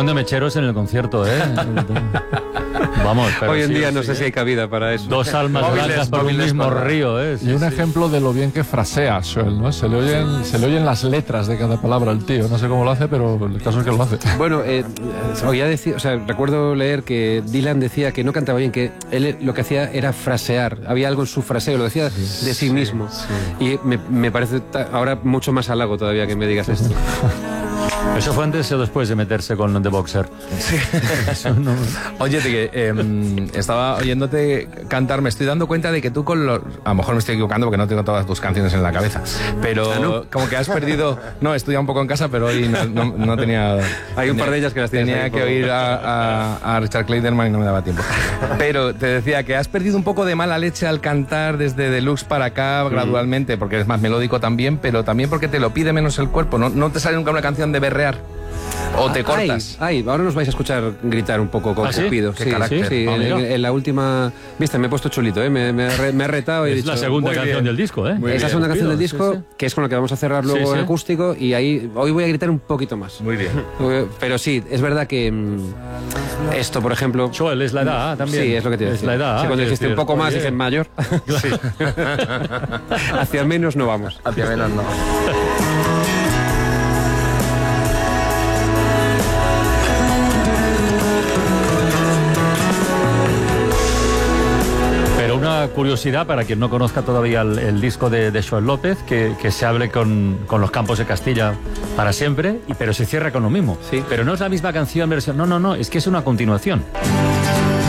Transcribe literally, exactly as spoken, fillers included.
Explosión de mecheros en el concierto, ¿eh? Vamos, pero hoy en sí, día sí, no sé sí. si hay cabida para eso. Dos almas Móviles, blancas por un móviles mismo para- río, ¿eh? Y un ejemplo de lo bien que frasea Joel, ¿no? Se le oyen, se le oyen las letras de cada palabra al tío. No sé cómo lo hace, pero el caso es que lo hace. Bueno, eh, oía decir, o sea, recuerdo leer que Dylan decía que no cantaba bien, que él lo que hacía era frasear. Había algo en su fraseo, lo decía de sí mismo. Y me, me parece ta- ahora mucho más halago todavía que me digas esto. ¿Eso fue antes o después de meterse con The Boxer? Sí. Oye, que eh, estaba oyéndote cantar, me estoy dando cuenta de que tú con los... A lo mejor me estoy equivocando porque no tengo todas tus canciones en la cabeza, pero ¿Ah, no? como que has perdido... No, he estudiado un poco en casa, pero hoy no, no, no tenía... Hay un tenía- par de ellas que las tienes Tenía ahí que por- oír a, a, a Richard Clayderman y no me daba tiempo. Pero te decía que has perdido un poco de mala leche al cantar desde Deluxe para acá gradualmente, porque eres más melódico también, pero también porque te lo pide menos el cuerpo. ¿No, no te sale nunca una canción de berrear? ¿O te cortas? Ay, ay, ahora nos vais a escuchar gritar un poco con ¿Ah, sí? Cupido. ¿Qué Sí, carácter? sí, Ah, en, mira. en la última... Viste, me he puesto chulito, ¿eh? Me, me, he re- me he retado y he Es dicho... la segunda muy canción bien. del disco, ¿eh? Muy Es la bien. segunda canción del Cupido, disco, sí, sí. que es con la que vamos a cerrar luego Sí, sí. el acústico, y ahí hoy voy a gritar un poquito más. Muy bien. Pero sí, es verdad que mm, esto, por ejemplo... Joel, es la edad también. Sí, es lo que te Es decía. la edad. Sí, cuando quiero dijiste un decir, poco más, oye, dices mayor. Hacia menos no vamos. Hacia menos no. Pero una curiosidad para quien no conozca todavía el, el disco de, de Joel López, que, que se hable con, con los Campos de Castilla para siempre, y, pero se cierra con lo mismo. Sí. Pero no es la misma canción, versión. No, no, no, es que es una continuación.